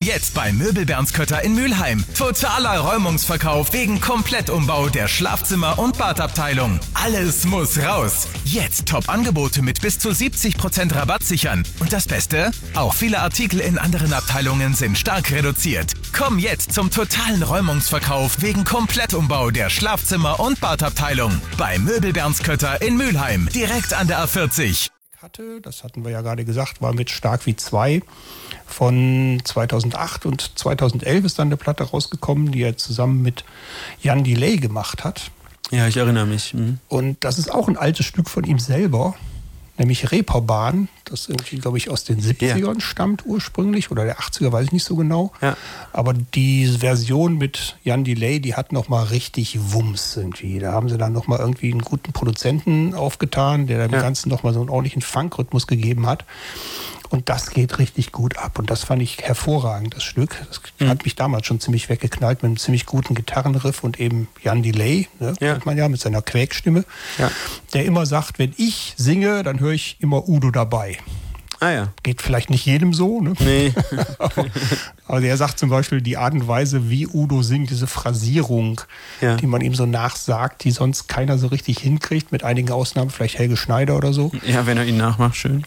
Jetzt bei Möbel-Bernskötter in Mülheim. Totaler Räumungsverkauf wegen Komplettumbau der Schlafzimmer- und Badabteilung. Alles muss raus. Jetzt Top-Angebote mit bis zu 70% Rabatt sichern. Und das Beste? Auch viele Artikel in anderen Abteilungen sind stark reduziert. Komm jetzt zum totalen Räumungsverkauf wegen Komplettumbau der Schlafzimmer- und Badabteilung. Bei Möbel-Bernskötter in Mülheim. Direkt an der A40. Das hatten wir ja gerade gesagt, war mit Stark wie 2 von 2008 und 2011 ist dann eine Platte rausgekommen, die er zusammen mit Jan Delay gemacht hat. Ja, ich erinnere mich. Und das ist auch ein altes Stück von ihm selber, nämlich Reeperbahn, das irgendwie, glaube ich, aus den 70ern stammt ursprünglich oder der 80er, weiß ich nicht so genau. Ja. Aber die Version mit Jan Delay, die hat nochmal richtig Wumms irgendwie. Da haben sie dann nochmal irgendwie einen guten Produzenten aufgetan, der dem Ganzen nochmal so einen ordentlichen Funk-Rhythmus gegeben hat. Und das geht richtig gut ab. Und das fand ich hervorragend, das Stück. Das hat mich damals schon ziemlich weggeknallt mit einem ziemlich guten Gitarrenriff und eben Jan Delay, kennt man ja, mit seiner Quäkstimme, der immer sagt, wenn ich singe, dann höre ich immer Udo dabei. Ah ja. Geht vielleicht nicht jedem so, ne? Nee. Aber er sagt zum Beispiel, die Art und Weise, wie Udo singt, diese Phrasierung, die man ihm so nachsagt, die sonst keiner so richtig hinkriegt, mit einigen Ausnahmen, vielleicht Helge Schneider oder so. Ja, wenn er ihn nachmacht, schön.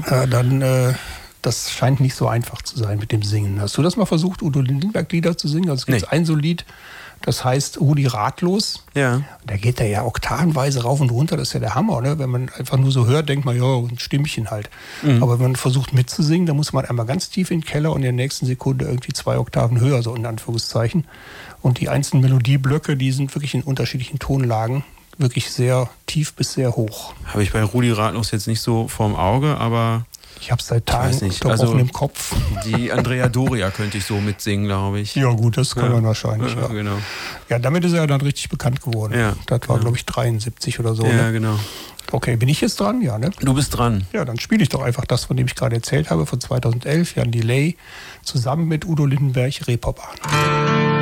Das scheint nicht so einfach zu sein mit dem Singen. Hast du das mal versucht, Udo Lindenberg-Lieder zu singen? Also es gibt ein so Lied, das heißt Rudi Ratlos. Ja. Da geht er ja oktavenweise rauf und runter, das ist ja der Hammer, ne? Wenn man einfach nur so hört, denkt man, ja, ein Stimmchen halt. Aber wenn man versucht mitzusingen, dann muss man einmal ganz tief in den Keller und in der nächsten Sekunde irgendwie 2 Oktaven höher, so in Anführungszeichen. Und die einzelnen Melodieblöcke, die sind wirklich in unterschiedlichen Tonlagen, wirklich sehr tief bis sehr hoch. Habe ich bei Rudi Ratlos jetzt nicht so vorm Auge, aber... Ich habe es seit Tagen offen im Kopf. Die Andrea Doria könnte ich so mitsingen, glaube ich. Ja gut, das kann man wahrscheinlich. Ja, genau. Ja, damit ist er dann richtig bekannt geworden. Ja, das war, glaube ich, 73 oder so. Ja, ne? genau. Okay, bin ich jetzt dran? Ja, ne? Du bist dran. Ja, dann spiele ich doch einfach das, von dem ich gerade erzählt habe, von 2011, Jan Delay, zusammen mit Udo Lindenberg, Reeperbahn.